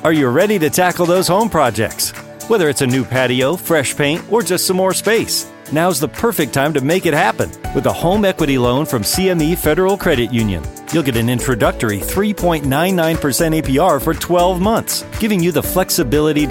Are you ready to tackle those home projects? Whether it's a new patio, fresh paint, or just some more space, now's the perfect time to make it happen with a home equity loan from CME Federal Credit Union. You'll get an introductory 3.99% APR for 12 months, giving you the flexibility to